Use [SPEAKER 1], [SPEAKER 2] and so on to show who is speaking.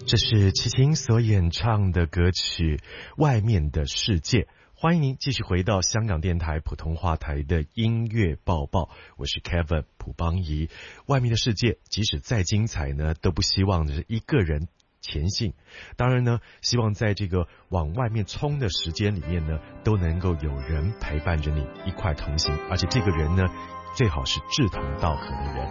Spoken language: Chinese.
[SPEAKER 1] 这是齐秦所演唱的歌曲《外面的世界》。欢迎您继续回到香港电台普通话台的音乐报报，我是 Kevin 蒲邦仪。外面的世界即使再精彩呢，都不希望是一个人前行。当然呢，希望在这个往外面冲的时间里面呢，都能够有人陪伴着你一块同行，而且这个人呢，最好是志同道合的人。